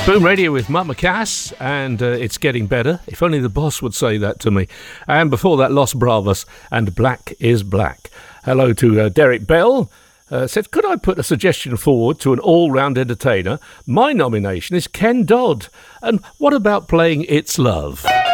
Boom Radio with Mama Cass, and it's getting better. If only the boss would say that to me. And before that, Los Bravos and Black is Black. Hello to Derek Bell. Said, could I put a suggestion forward to an all-round entertainer? My nomination is Ken Dodd. And what about playing It's Love?